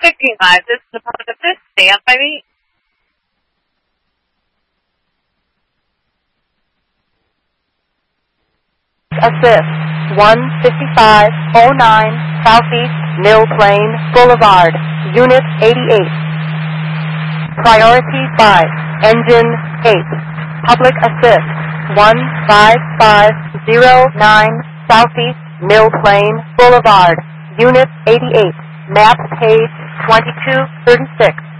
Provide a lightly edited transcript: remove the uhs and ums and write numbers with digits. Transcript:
55, this is the public assist. Stand by me. Assist 15509 Southeast Mill Plain Boulevard, Unit 88. Priority 5, Engine 8. Public Assist 15509 Southeast Mill Plain Boulevard, Unit 88. Map page 2236.